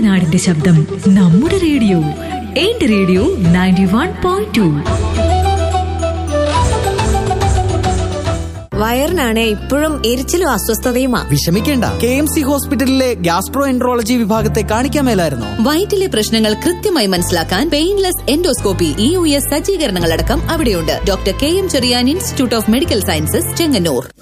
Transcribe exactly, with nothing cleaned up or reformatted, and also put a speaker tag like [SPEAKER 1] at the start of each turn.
[SPEAKER 1] നാടിന്റെ ശബ്ദം നമ്മുടെ റേഡിയോ എന്റെ radio ninety one point two.
[SPEAKER 2] വയറിനാണ് ഇപ്പോഴും എരിച്ചിലും അസ്വസ്ഥതയുമാ.
[SPEAKER 3] വിഷമിക്കേണ്ട, കെ എം സി ഹോസ്പിറ്റലിലെ ഗ്യാസ്ട്രോ എൻട്രോളജി വിഭാഗത്തെ കാണിക്കാൻ മേലായിരുന്നോ?
[SPEAKER 2] വയറ്റിലെ പ്രശ്നങ്ങൾ കൃത്യമായി മനസ്സിലാക്കാൻ painless endoscopy, E U S സജ്ജീകരണങ്ങളടക്കം അവിടെയുണ്ട്. Doctor K M Cherian institute of medical sciences, Chengannur.